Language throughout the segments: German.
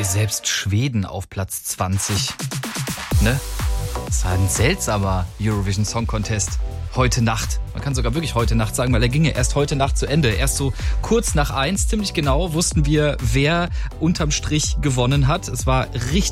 Ey, selbst Schweden auf Platz 20. Ne? Das war ein seltsamer Eurovision Song Contest. Heute Nacht. Man kann sogar wirklich heute Nacht sagen, weil er ging ja erst heute Nacht zu Ende. Erst so kurz nach 1, ziemlich genau, wussten wir, wer unterm Strich gewonnen hat. Es war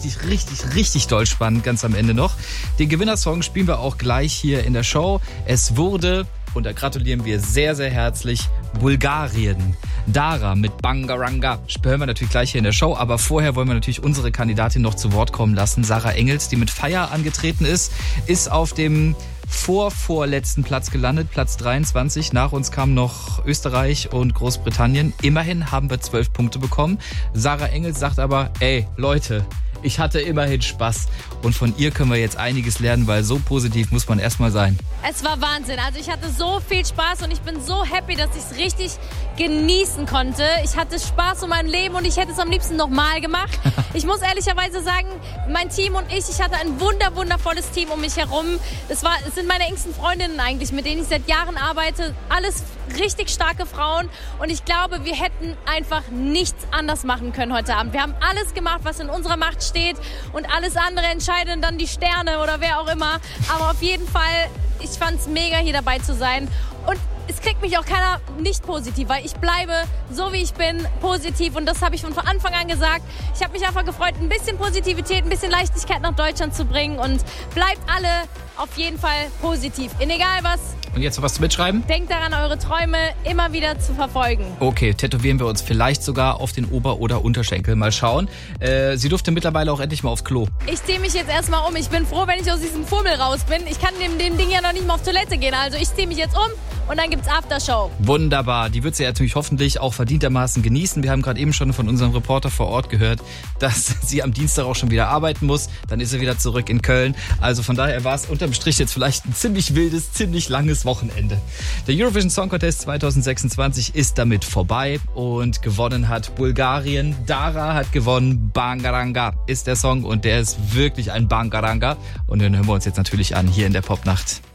richtig doll spannend, ganz am Ende noch. Den Gewinnersong spielen wir auch gleich hier in der Show. Es wurde, und da gratulieren wir sehr, sehr herzlich, Bulgarien. Dara mit Bangaranga hören wir natürlich gleich hier in der Show, aber vorher wollen wir natürlich unsere Kandidatin noch zu Wort kommen lassen. Sarah Engels, die mit Fire angetreten ist auf dem vorletzten Platz gelandet, Platz 23. Nach uns kamen noch Österreich und Großbritannien. Immerhin haben wir 12 Punkte bekommen. Sarah Engels sagt aber, ey Leute, ich hatte immerhin Spaß. Und von ihr können wir jetzt einiges lernen, weil so positiv muss man erstmal sein. Es war Wahnsinn. Also ich hatte so viel Spaß und ich bin so happy, dass ich es richtig genießen konnte. Ich hatte Spaß um mein Leben und ich hätte es am liebsten nochmal gemacht. Ich muss ehrlicherweise sagen, mein Team und ich hatte ein wundervolles Team um mich herum. Es sind meine engsten Freundinnen eigentlich, mit denen ich seit Jahren arbeite. Alles richtig starke Frauen und ich glaube, wir hätten einfach nichts anders machen können heute Abend. Wir haben alles gemacht, was in unserer Macht steht und alles andere entscheiden dann die Sterne oder wer auch immer. Aber auf jeden Fall, ich fand es mega, hier dabei zu sein. Und es kriegt mich auch keiner nicht positiv, weil ich bleibe so, wie ich bin, positiv. Und das habe ich von Anfang an gesagt. Ich habe mich einfach gefreut, ein bisschen Positivität, ein bisschen Leichtigkeit nach Deutschland zu bringen. Und bleibt alle auf jeden Fall positiv. In egal was. Und jetzt noch was zu mitschreiben? Denkt daran, eure Träume immer wieder zu verfolgen. Okay, tätowieren wir uns vielleicht sogar auf den Ober- oder Unterschenkel. Mal schauen. Sie durfte mittlerweile auch endlich mal aufs Klo. Ich ziehe mich jetzt erstmal um. Ich bin froh, wenn ich aus diesem Fummel raus bin. Ich kann dem Ding ja noch nicht mal auf Toilette gehen. Also ich ziehe mich jetzt um und dann gibt's Aftershow. Wunderbar. Die wird sie natürlich hoffentlich auch verdientermaßen genießen. Wir haben gerade eben schon von unserem Reporter vor Ort gehört, dass sie am Dienstag auch schon wieder arbeiten muss. Dann ist sie wieder zurück in Köln. Also von daher war es unterm Strich jetzt vielleicht ein ziemlich wildes, ziemlich langes Wochenende. Der Eurovision Song Contest 2026 ist damit vorbei und gewonnen hat Bulgarien. Dara hat gewonnen. Bangaranga ist der Song und der ist wirklich ein Bangaranga. Und den hören wir uns jetzt natürlich an hier in der Popnacht.